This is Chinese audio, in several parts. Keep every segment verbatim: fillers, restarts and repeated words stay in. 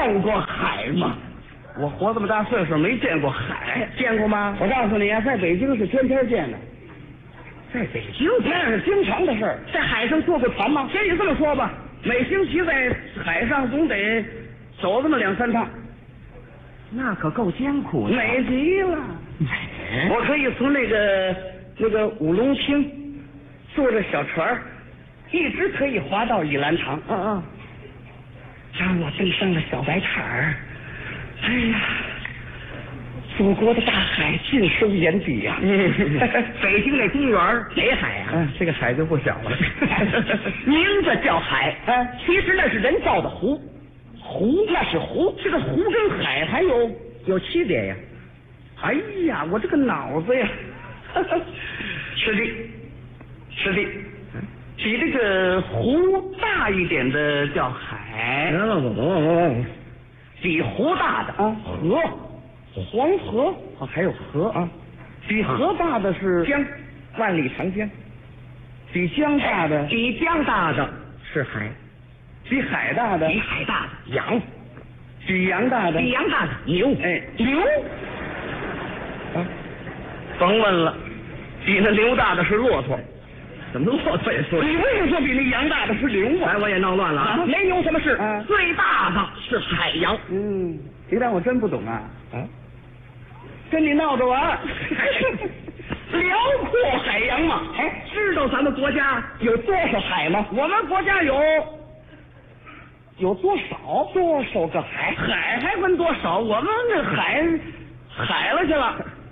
见过海吗？ 我活这么大岁数没见过海， 见过吗？ 我告诉你啊，在北京是天天见的， 在北京那是经常的事儿。 在海上坐过船吗？ 先你这么说吧，每星期在海上总得走这么两三趟， 那可够艰苦的。 美极了。 美， 我可以从那个那个五龙厅坐着小船，一直可以滑到倚兰堂。 嗯嗯。 当我登上了小白塔儿，哎呀，祖国的大海尽收眼底呀、啊！ 嗯，北京那公园北海啊， 嗯，这个海就不小了。 名字叫海， 嗯， 其实那是人造的湖，湖那是湖， 这个湖跟海还有有区别呀。哎呀，我这个脑子呀，是的，是的，比这个湖大一点的叫海， 不不不不， 比湖大的啊河，黄河啊，还有河啊，比河大的是江，万里长江，比江大的比江大的是海， 比海大的比海大的羊， 比羊大的比羊大的牛， 哎牛。 啊，甭问了，比那牛大的是骆驼。 怎么骆驼也说？ 你为什么说比那羊大的是牛啊？ 哎，我也闹乱了啊！没牛什么事？ 啊， 最大的是海洋。 嗯，你当我真不懂啊？啊，跟你闹着玩。 辽阔海洋嘛。哎，知道咱们国家有多少海吗？ 我们国家有有多少多少个海？海还分多少？我们那海海了去了。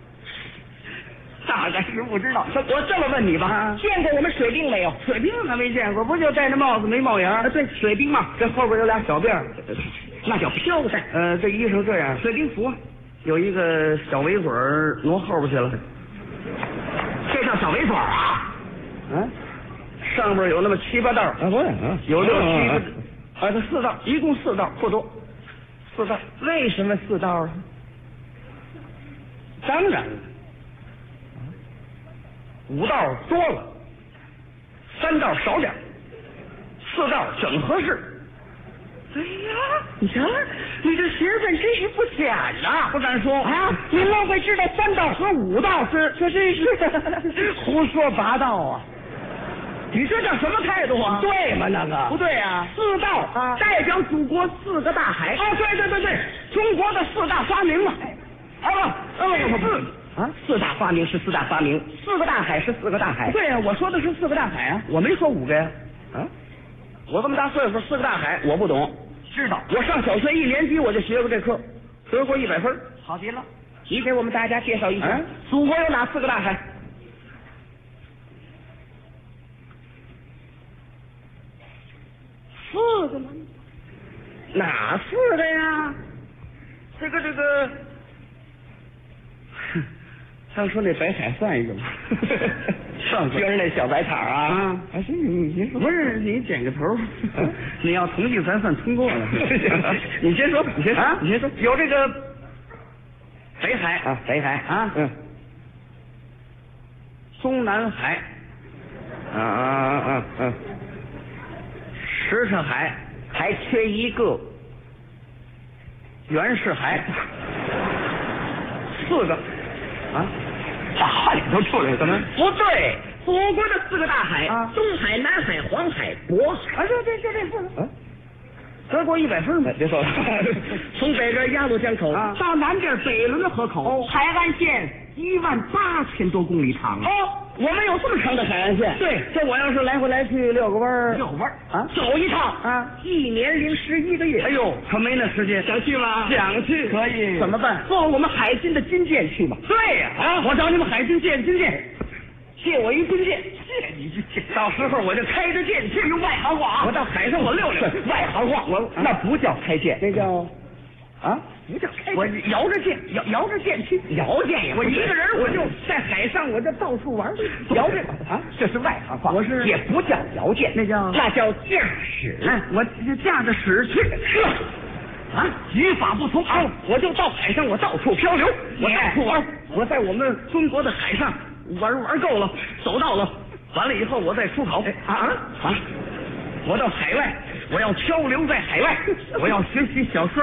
大概是不知道。我这么问你吧， 啊、 见过我们水兵没有？ 水兵还没见过，不就戴着帽子没帽檐？ 啊，对，水兵嘛， 这后边有俩小辫儿， 那叫飘带。 呃，这衣裳这样， 水兵服啊， 有一个小围嘴儿挪后边去了， 这叫小围嘴啊。 嗯，上边有那么七八道啊，不是啊， 有六七个，啊，这四道，一共四道，不多，四道。 为什么四道啊？ 当然了。五道多了，三道少点，四道整合适。 哎呀，你瞧，你这学问真是不浅呐！ 不敢说啊，你愣会知道三道和五道是，这真是胡说八道啊！你这叫什么态度啊？ 对吗？那个不对啊， 四道啊代表祖国四个大海。 哦，对对对对，中国的四大发明嘛。 啊不，呃不不不。啊，四大发明是四大发明，四个大海是四个大海。 对呀、啊，我说的是四个大海啊，我没说五个呀。啊，我这么大岁数，四个大海我不懂。 知道， 我上小学一年级我就学过这课，得过一百分。 好极了，你给我们大家介绍一下， 啊、 祖国有哪四个大海？ 四个吗？哪四个呀？这个这个。他说那北海算一个吗？上就是那小白塔啊！ 啊，还是你先说。不是你点个头，你要同意咱算通过了。 你先说，你先说啊， 你先说。 有这个北海啊，北海啊， 嗯， 中南海， 啊啊啊啊， 什刹海还缺一个袁世海，四个啊。 大里头出来了，怎么不对？祖国的四个大海啊， 东海、南海、黄海、渤海。 啊，对对对对，啊，得过一百分没？ 别说了，从北边鸭绿江口啊到南边北仑河口， 哦海岸线一万八千多公里长。 哦，我们有这么长的海岸线？ 对， 这我要是来回来去遛个弯儿， 遛弯啊走一趟啊， 一年零十一个月。 哎呦，可没那时间。 想去吗？ 想去， 可以。 怎么办？ 坐我们海军的军舰去嘛。 对呀， 啊， 我找你们海军借军舰， 借我一军舰，借你军舰， 到时候我就开着舰去。 用外行话， 我到海上我溜溜。 外行话， 我那不叫开舰， 那叫啊， 不叫开舰。 我摇着舰，摇摇着舰去， 摇舰也不我对， 一个人我就在海上，我就到处玩，摇着啊， 这是外行话。 我是也不叫摇舰， 那叫那叫驾驶。 哎，我就驾着驶去。 啊，语法不同啊！我就到海上，我到处漂流，我到处玩。 我在我们中国的海上玩玩够了，走到了，完了以后我再出考。 啊啊啊！ 我到海外，我要漂流在海外，我要学习小说。